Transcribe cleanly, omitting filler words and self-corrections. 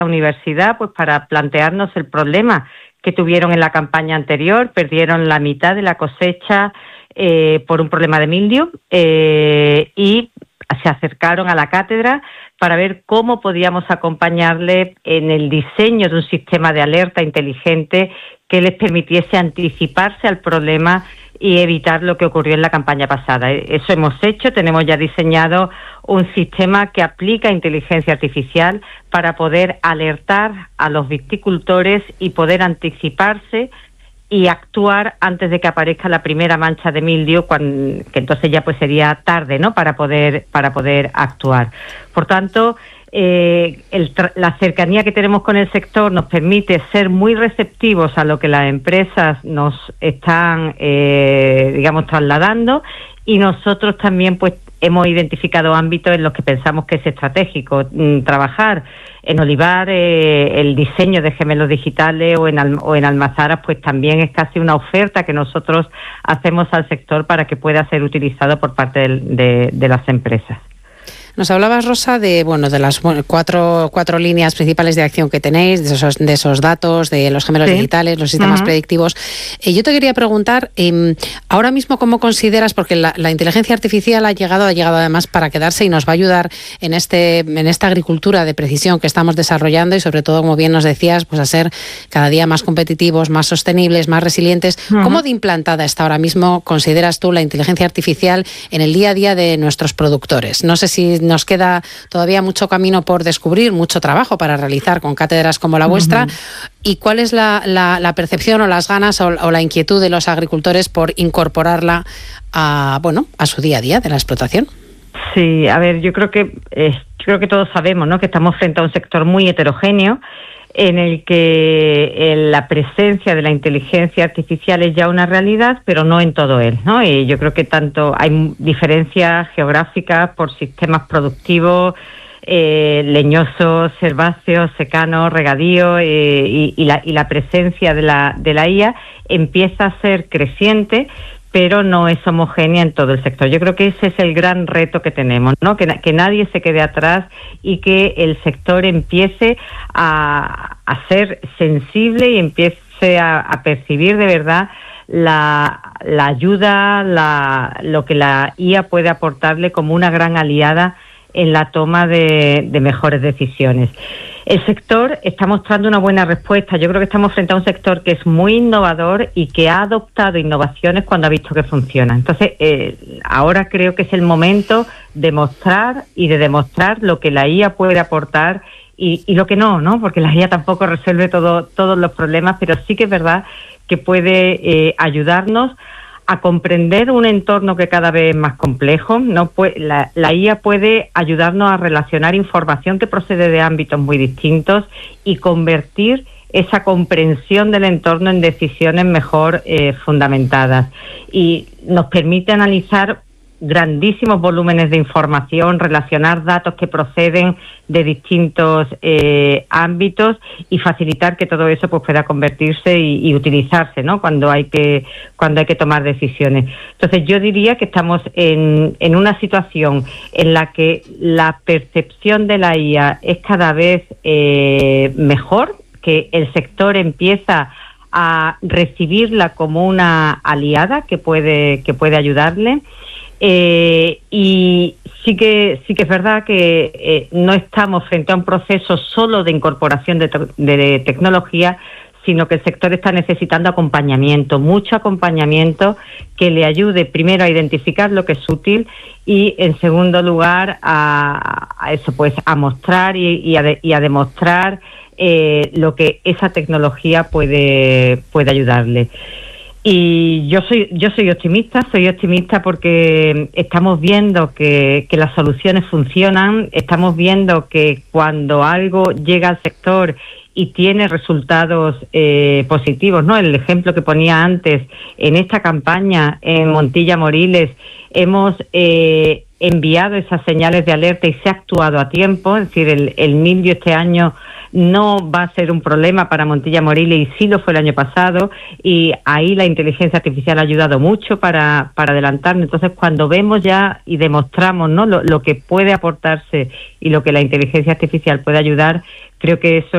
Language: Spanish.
la universidad pues para plantearnos el problema que tuvieron en la campaña anterior. Perdieron la mitad de la cosecha por un problema de mildio y se acercaron a la cátedra para ver cómo podíamos acompañarle en el diseño de un sistema de alerta inteligente que les permitiese anticiparse al problema y evitar lo que ocurrió en la campaña pasada. Eso hemos hecho, tenemos ya diseñado un sistema que aplica inteligencia artificial para poder alertar a los viticultores y poder anticiparse y actuar antes de que aparezca la primera mancha de mildio, que entonces ya pues sería tarde, ¿no?, para poder actuar. Por tanto, la cercanía que tenemos con el sector nos permite ser muy receptivos a lo que las empresas nos están, trasladando, y nosotros también pues hemos identificado ámbitos en los que pensamos que es estratégico trabajar. En Olivar, el diseño de gemelos digitales o en Almazaras, pues también es casi una oferta que nosotros hacemos al sector para que pueda ser utilizado por parte de las empresas. Nos hablabas, Rosa, de las cuatro líneas principales de acción que tenéis, de esos datos, de los gemelos digitales, los sistemas predictivos. Yo te quería preguntar, ahora mismo, ¿cómo consideras? Porque la inteligencia artificial ha llegado además para quedarse y nos va a ayudar en esta agricultura de precisión que estamos desarrollando y, sobre todo, como bien nos decías, pues a ser cada día más competitivos, más sostenibles, más resilientes. ¿Cómo de implantada está ahora mismo, consideras tú, la inteligencia artificial en el día a día de nuestros productores? No sé si nos queda todavía mucho camino por descubrir, mucho trabajo para realizar con cátedras como la vuestra. ¿Y cuál es la percepción o las ganas o la inquietud de los agricultores por incorporarla a su día a día de la explotación? Sí, a ver, yo creo que todos sabemos, ¿no?, que estamos frente a un sector muy heterogéneo, en el que la presencia de la inteligencia artificial es ya una realidad, pero no en todo él, ¿no? Y yo creo que tanto hay diferencias geográficas por sistemas productivos, leñosos, herbáceos, secanos, regadío, y la presencia de la IA empieza a ser creciente, pero no es homogénea en todo el sector. Yo creo que ese es el gran reto que tenemos, ¿no? Que nadie se quede atrás y que el sector empiece a ser sensible y empiece a percibir de verdad la ayuda, lo que la IA puede aportarle como una gran aliada en la toma de mejores decisiones. El sector está mostrando una buena respuesta. Yo creo que estamos frente a un sector que es muy innovador y que ha adoptado innovaciones cuando ha visto que funcionan. Entonces, ahora creo que es el momento de mostrar y de demostrar lo que la IA puede aportar y lo que no, porque la IA tampoco resuelve todos los problemas, pero sí que es verdad que puede ayudarnos a comprender un entorno que cada vez es más complejo. La IA puede ayudarnos a relacionar información que procede de ámbitos muy distintos y convertir esa comprensión del entorno en decisiones mejor fundamentadas. Y nos permite analizar grandísimos volúmenes de información, relacionar datos que proceden de distintos ámbitos y facilitar que todo eso pues pueda convertirse y utilizarse, ¿no?, cuando hay que tomar decisiones. Entonces yo diría que estamos en una situación en la que la percepción de la IA es cada vez mejor, que el sector empieza a recibirla como una aliada que puede ayudarle. Y sí que es verdad que no estamos frente a un proceso solo de incorporación de tecnología, sino que el sector está necesitando acompañamiento, mucho acompañamiento que le ayude primero a identificar lo que es útil y en segundo lugar a eso, pues a mostrar y a demostrar lo que esa tecnología puede ayudarle. Y yo soy optimista porque estamos viendo que las soluciones funcionan, estamos viendo que cuando algo llega al sector y tiene resultados positivos, ¿no? El ejemplo que ponía antes, en esta campaña en Montilla Moriles hemos enviado esas señales de alerta y se ha actuado a tiempo, es decir, el mildio este año no va a ser un problema para Montilla Moriles y sí lo fue el año pasado, y ahí la inteligencia artificial ha ayudado mucho para adelantarnos. Entonces, cuando vemos ya y demostramos, ¿no?, lo que puede aportarse y lo que la inteligencia artificial puede ayudar, creo que eso